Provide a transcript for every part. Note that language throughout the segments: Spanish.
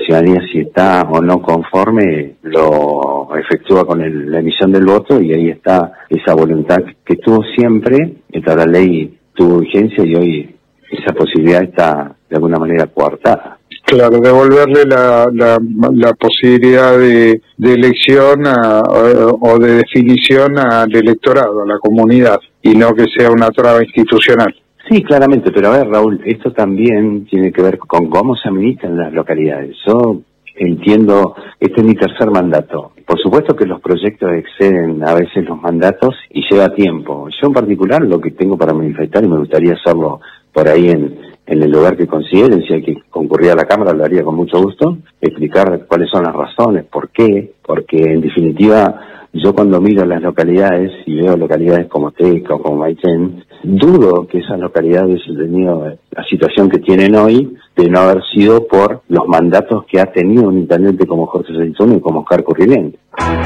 ciudadanía, si está o no conforme, lo efectúa con la emisión del voto, y ahí está esa voluntad que tuvo siempre, mientras la ley tuvo vigencia, y hoy esa posibilidad está de alguna manera coartada. Claro, devolverle la posibilidad de elección o de definición al electorado, a la comunidad, y no que sea una traba institucional. Sí, claramente, pero a ver, Raúl, esto también tiene que ver con cómo se administran las localidades. Yo entiendo, este es mi tercer mandato. Por supuesto que los proyectos exceden a veces los mandatos y lleva tiempo. Yo en particular lo que tengo para manifestar, y me gustaría hacerlo por ahí en el lugar que consideren, si hay que concurrir a la Cámara, lo haría con mucho gusto, explicar cuáles son las razones, por qué, porque en definitiva yo cuando miro las localidades y veo localidades como Teca o como Maitén, dudo que esas localidades hayan tenido la situación que tienen hoy de no haber sido por los mandatos que ha tenido un intendente como Jorge Saizón y como Oscar Currilén.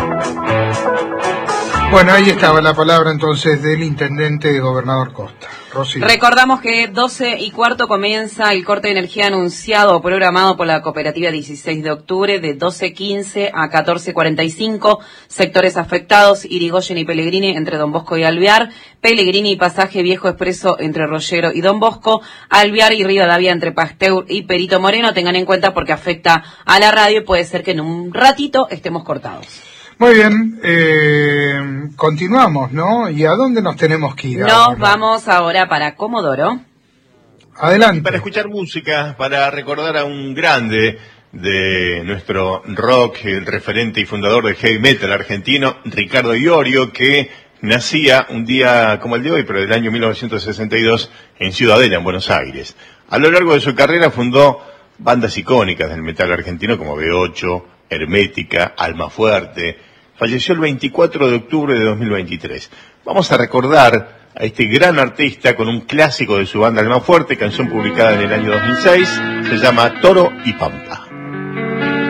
Bueno, ahí estaba la palabra entonces del intendente gobernador Costa. Rocío. Recordamos que 12:15 comienza el corte de energía anunciado o programado por la cooperativa 16 de octubre de 12:15 a 14:45. Sectores afectados: Irigoyen y Pellegrini entre Don Bosco y Alvear, Pellegrini y Pasaje Viejo Expreso entre Rollero y Don Bosco, Alvear y Rivadavia entre Pasteur y Perito Moreno. Tengan en cuenta porque afecta a la radio y puede ser que en un ratito estemos cortados. Muy bien, continuamos, ¿no? ¿Y a dónde nos tenemos que ir? Nos vamos ahora para Comodoro. Adelante. Para escuchar música, para recordar a un grande de nuestro rock, el referente y fundador del heavy metal argentino, Ricardo Iorio, que nacía un día como el de hoy, pero del año 1962, en Ciudadela, en Buenos Aires. A lo largo de su carrera fundó bandas icónicas del metal argentino como B8, Hermética, Almafuerte. Falleció el 24 de octubre de 2023. Vamos a recordar a este gran artista con un clásico de su banda Almafuerte, canción publicada en el año 2006, se llama Toro y Pampa.